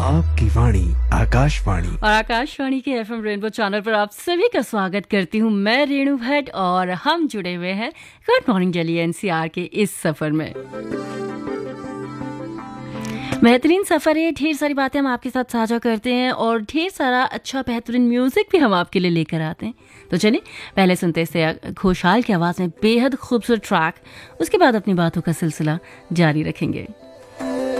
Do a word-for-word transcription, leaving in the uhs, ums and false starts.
आपकी वाणी आकाशवाणी और आकाशवाणी के एफएम रेनबो चैनल पर आप सभी का स्वागत करती हूँ मैं रेणु भट्ट और हम जुड़े हुए हैं गुड मॉर्निंग दिल्ली एनसीआर के इस सफर में। बेहतरीन सफ़र है, ढेर सारी बातें हम आपके साथ साझा करते हैं और ढेर सारा अच्छा बेहतरीन म्यूज़िक भी हम आपके लिए लेकर आते हैं। तो चलिए पहले सुनते हैं घोषाल की आवाज़ में बेहद खूबसूरत ट्रैक, उसके बाद अपनी बातों का सिलसिला जारी रखेंगे।